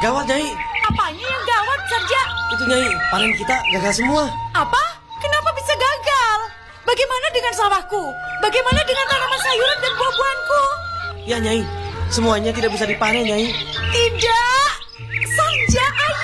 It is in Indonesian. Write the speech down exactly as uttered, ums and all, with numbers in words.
Gawat, Nyai. Apanya yang gawat, Sarja? Itu, Nyai, panen kita gagal semua. Apa? Kenapa bisa gagal? Bagaimana dengan sawahku? Bagaimana dengan tanaman sayuran dan buah-buahanku? Ya, Nyai, semuanya tidak bisa dipanen, Nyai. Tidak! Sarja, ayo